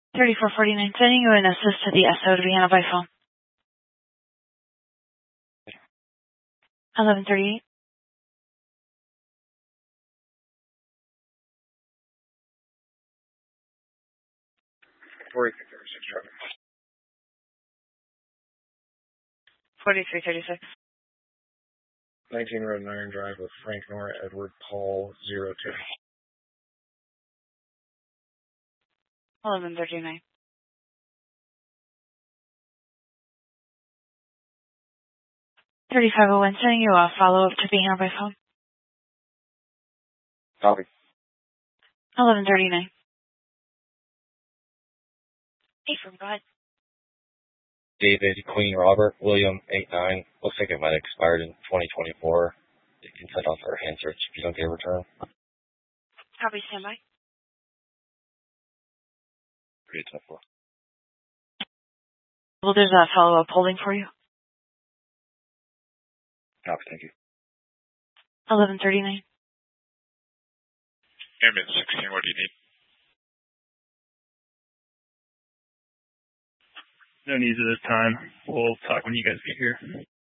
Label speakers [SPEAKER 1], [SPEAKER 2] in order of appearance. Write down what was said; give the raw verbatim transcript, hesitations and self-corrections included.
[SPEAKER 1] thirty-four forty-nine, sending you an assist to the S O to be handled by phone. eleven thirty-eight.
[SPEAKER 2] forty-three thirty-six traffic.
[SPEAKER 1] forty-three thirty-six.
[SPEAKER 2] nineteen Road and Iron Drive with Frank Nora, Edward Paul, zero two.
[SPEAKER 1] eleven thirty-nine. thirty-five oh one, sending you a follow-up to be handled by phone.
[SPEAKER 2] Copy.
[SPEAKER 1] eleven thirty-nine. Hey, from God.
[SPEAKER 3] David, Queen Robert, William, eight nine. Looks like it might have expired in twenty twenty-four. You can set off our hand search if you don't get a return.
[SPEAKER 1] Copy, standby.
[SPEAKER 3] Pretty tough one.
[SPEAKER 1] Well, there's a follow-up holding for you.
[SPEAKER 3] Copy, thank you.
[SPEAKER 1] eleven thirty-nine.
[SPEAKER 4] Airman sixteen, what do you need?
[SPEAKER 5] No needs at this time. We'll talk when you guys get here.